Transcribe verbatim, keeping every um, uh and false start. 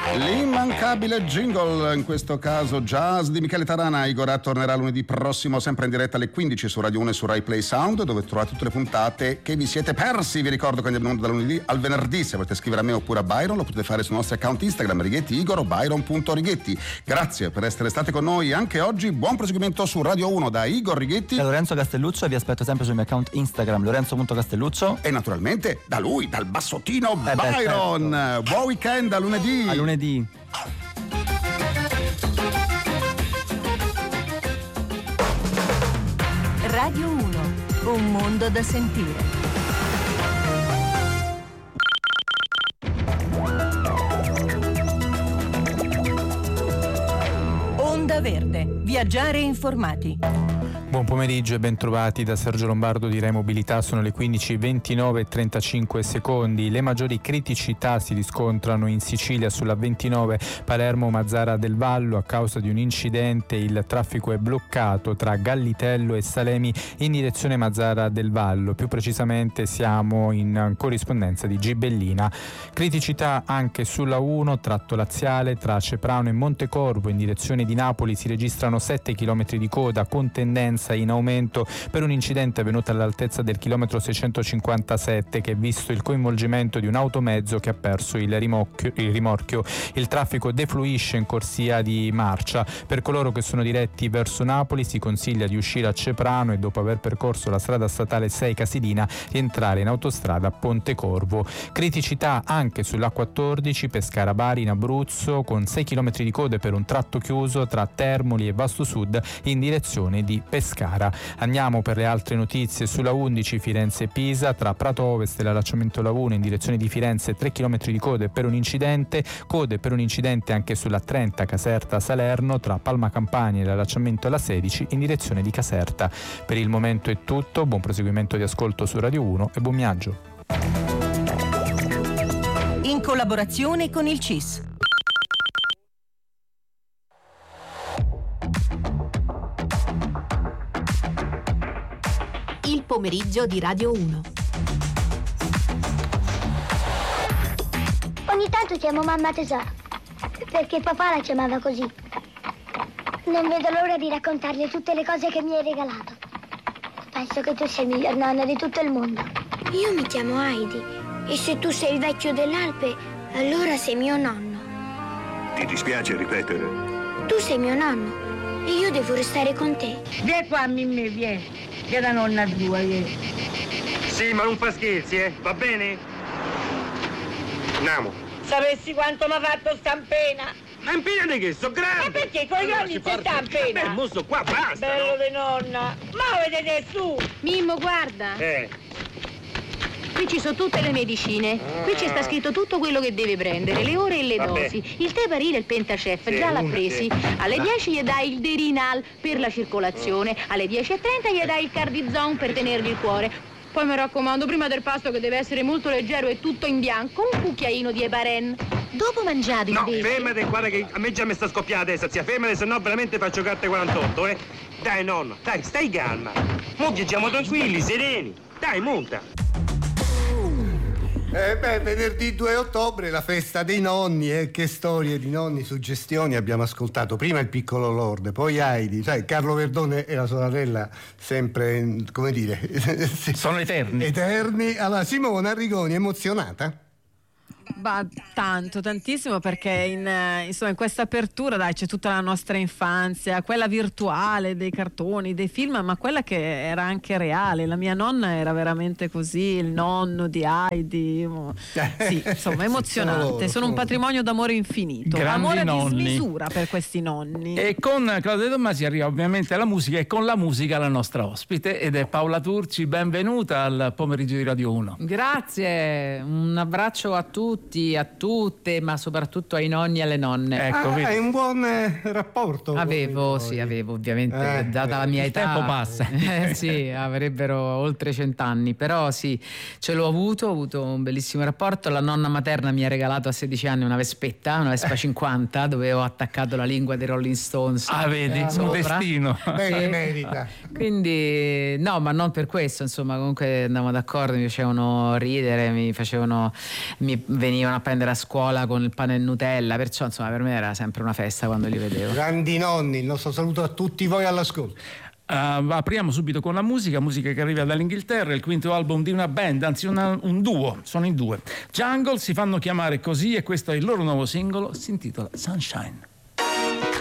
L'immancabile jingle, in questo caso jazz di Michele Tarana. Igor tornerà lunedì prossimo sempre in diretta alle quindici su Radio uno e su Rai Play Sound, dove trovate tutte le puntate che vi siete persi. Vi ricordo che andiamo da lunedì al venerdì. Se volete scrivere a me oppure a Byron lo potete fare sui nostri account Instagram Righetti Igor o Byron punto Righetti. Grazie per essere stati con noi anche oggi. Buon proseguimento su Radio uno da Igor Righetti e Lorenzo Castelluccio, e vi aspetto sempre sul mio account Instagram Lorenzo punto Castelluccio, e naturalmente da lui, dal bassottino eh Byron. Beh, certo. Buon weekend, a lunedì. A lunedì. Radio uno, un mondo da sentire. Onda Verde, viaggiare informati. Buon pomeriggio e ben trovati da Sergio Lombardo di Rai Mobilità. Sono le quindici e ventinove e trentacinque secondi. Le maggiori criticità si riscontrano in Sicilia sulla ventinove Palermo-Mazzara del Vallo. A causa di un incidente il traffico è bloccato tra Gallitello e Salemi in direzione Mazzara del Vallo. Più precisamente siamo in corrispondenza di Gibellina. Criticità anche sulla uno tratto laziale tra Ceprano e Montecorvo in direzione di Napoli. Si registrano sette chilometri di coda con tendenza in aumento per un incidente avvenuto all'altezza del chilometro seicentocinquantasette, che ha visto il coinvolgimento di un automezzo che ha perso il rimorchio. Il rimorchio. Il traffico defluisce in corsia di marcia. Per coloro che sono diretti verso Napoli si consiglia di uscire a Ceprano e, dopo aver percorso la strada statale sei Casilina, rientrare in autostrada Pontecorvo. Criticità anche sull'A quattordici Pescara-Bari in Abruzzo, con sei chilometri di code per un tratto chiuso tra Termoli e Vasto Sud in direzione di Pescara. Andiamo per le altre notizie sulla undici Firenze-Pisa tra Prato Ovest e l'allacciamento Laguna in direzione di Firenze, tre chilometri di code per un incidente. Code per un incidente anche sulla trenta Caserta-Salerno tra Palma Campania e l'allacciamento alla sedici in direzione di Caserta. Per il momento è tutto, buon proseguimento di ascolto su Radio uno e buon viaggio. In collaborazione con il C I S. Il pomeriggio di Radio uno. Ogni tanto chiamo mamma tesoro, perché papà la chiamava così. Non vedo l'ora di raccontarle tutte le cose che mi hai regalato. Penso che tu sei il miglior nonno di tutto il mondo. Io mi chiamo Heidi, e se tu sei il vecchio dell'Alpe, allora sei mio nonno. Ti dispiace ripetere? Tu sei mio nonno, e io devo restare con te. Vieni qua, Mimmi, vieni. Che la nonna tua, vieni. Sì, ma non fa scherzi, eh? Va bene? Andiamo. Sapessi quanto mi ha fatto stampena. Ma impena di che? So grande. Ma perché con gli anni c'è stampena? Beh, mo sto qua, basta. Bello no? di nonna. Muovete su. Mimmo, guarda. Eh. Qui ci sono tutte le medicine. Ah. Qui ci sta scritto tutto quello che deve prendere, le ore e le Vabbè. dosi. Il Teparile e il Pentacef Sì, già l'ha una, presi. sì. Alle dieci gli dai il Derinal per la circolazione. Alle dieci e trenta gli dai il Cardizone per tenergli il cuore. Poi mi raccomando, prima del pasto, che deve essere molto leggero e tutto in bianco, un cucchiaino di Eparen. Dopo mangiate No, invece. fermate, guarda che a me già mi sta scoppiata la testa, zia. Fermate, se no veramente faccio carte quarantotto, eh. Dai, nonno, dai, stai calma. Mo viaggiamo tranquilli, sereni. Dai, monta. Eh beh, venerdì due ottobre, la festa dei nonni, e eh, che storie di nonni, suggestioni abbiamo ascoltato. Prima il piccolo Lord, poi Heidi, sai, Carlo Verdone e la sorella sempre, come dire, sono eterni. Eterni. Allora, Simona Arrigoni, emozionata? Bah, tanto, tantissimo, perché in, eh, insomma, in questa apertura, dai, c'è tutta la nostra infanzia, quella virtuale dei cartoni, dei film, ma quella che era anche reale. La mia nonna era veramente così, il nonno di Heidi. Oh, sì, insomma, emozionante. Sono loro, sono un patrimonio d'amore infinito. Grandi Amore nonni. di smisura per questi nonni. E con Claudia Tommasi arriva ovviamente la musica, e con la musica la nostra ospite, ed è Paola Turci. Benvenuta al pomeriggio di Radio uno. Grazie, un abbraccio a tutti, a tutte, ma soprattutto ai nonni e alle nonne. Ecco, Ah, vedi. hai un buon eh, rapporto con Avevo, i sì, tuoi. avevo ovviamente, Eh, data la mia il età. tempo passa. Eh, sì, avrebbero oltre cent'anni, però sì, ce l'ho avuto, ho avuto un bellissimo rapporto. La nonna materna mi ha regalato a sedici anni una Vespetta, una Vespa cinquanta, dove ho attaccato la lingua dei Rolling Stones. Ah, vedi, eh, un sopra. destino. Beh, Sì. merita. Quindi no, ma non per questo, insomma, comunque andavamo d'accordo, mi facevano ridere, mi facevano mi venivano a prendere a scuola con il pane e Nutella, perciò insomma per me era sempre una festa quando li vedevo. Grandi nonni, il nostro saluto a tutti voi all'ascolto. Uh, apriamo subito con la musica, musica che arriva dall'Inghilterra, il quinto album di una band, anzi una, un duo, sono in due. Jungle si fanno chiamare così e questo è il loro nuovo singolo, si intitola Sunshine.